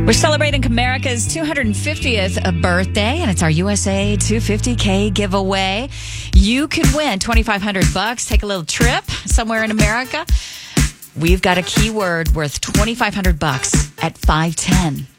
We're celebrating America's 250th birthday, and it's our USA 250K giveaway. You could win $2,500. Take a little trip somewhere in America. We've got a keyword worth $2,500 at 510.